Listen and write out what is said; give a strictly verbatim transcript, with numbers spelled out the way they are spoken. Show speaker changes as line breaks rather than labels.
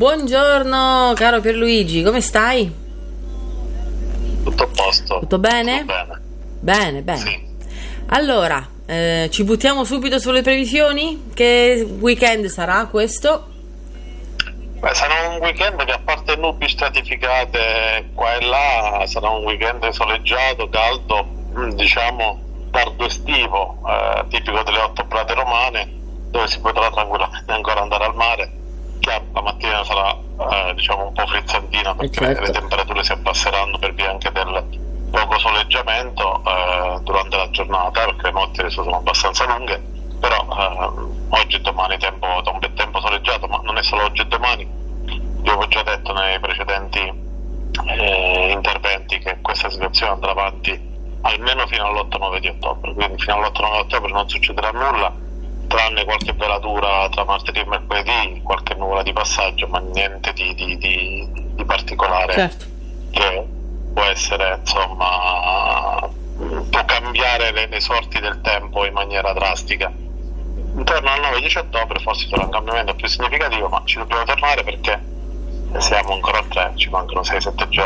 Buongiorno caro Pierluigi, come stai?
Tutto a posto.
Tutto bene?
Tutto bene.
Bene, bene.
Sì.
Allora, eh, ci buttiamo subito sulle previsioni? Che weekend sarà questo?
Beh, sarà un weekend che, a parte nubi stratificate qua e là, sarà un weekend soleggiato, caldo, diciamo tardo estivo, eh, tipico delle otto plate romane, dove si potrà tranquillamente ancora andare al mare. Chiaro, la mattina sarà eh, diciamo un po' frizzantina, perché
certo.
le temperature si abbasseranno per via anche del poco soleggiamento eh, durante la giornata, perché le notti adesso sono abbastanza lunghe, però eh, oggi e domani tempo, da un bel tempo soleggiato, ma non è solo oggi e domani. Io avevo già detto nei precedenti eh, interventi che questa situazione andrà avanti almeno fino all'otto nove di ottobre, quindi fino all'otto nove di ottobre non succederà nulla, tranne qualche velatura tra martedì e mercoledì, qualche nuvola di passaggio, ma niente di, di, di, di particolare,
certo.
che può essere, insomma, può cambiare le, le sorti del tempo in maniera drastica. Intorno al nove dieci ottobre forse sarà un cambiamento più significativo, ma ci dobbiamo tornare perché siamo ancora a tre, ci mancano sei sette giorni